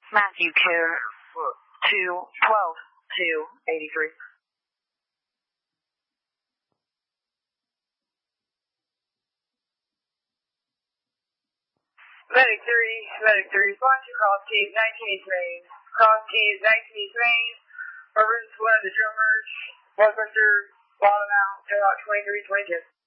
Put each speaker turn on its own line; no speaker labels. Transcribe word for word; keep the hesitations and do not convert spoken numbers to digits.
Matthew Care two twelve two eighty-three.
Medic three, Medic three, respond to Cross Keys, nineteen East Main. Cross Keys, nineteen East Main. Emergency one of the drummers. Blood pressure, bottom out, to about twenty-three, twenty-two.